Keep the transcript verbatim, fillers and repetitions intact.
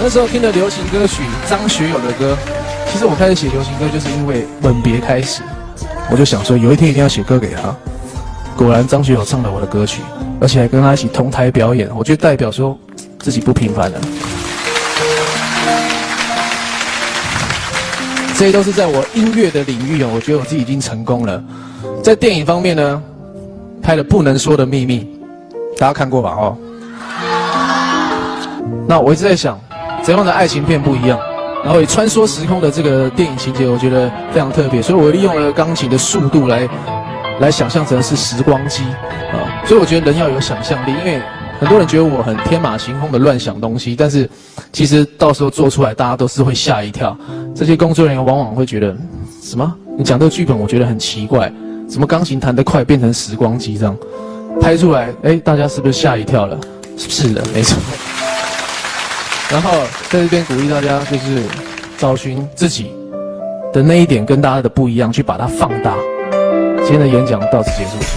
那时候听的流行歌曲，张学友的歌。其实我开始写流行歌，就是因为《吻别》开始，我就想说有一天一定要写歌给他。果然张学友唱了我的歌曲，而且还跟他一起同台表演，我觉得代表说自己不平凡了。这些都是在我音乐的领域哦，我觉得我自己已经成功了。在电影方面呢，拍了《不能说的秘密》，大家看过吧？哦。那我一直在想，怎样的爱情片不一样？然后以穿梭时空的这个电影情节，我觉得非常特别，所以我利用了钢琴的速度来，来想象成是时光机啊。所以我觉得人要有想象力，因为很多人觉得我很天马行空的乱想东西，但是其实到时候做出来，大家都是会吓一跳。这些工作人员往往会觉得，什么？你讲这个剧本，我觉得很奇怪，怎么钢琴弹得快变成时光机这样？拍出来，哎，大家是不是吓一跳了？是的，没错。然后在这边鼓励大家，就是找寻自己的那一点跟大家的不一样，去把它放大。今天的演讲到此结束。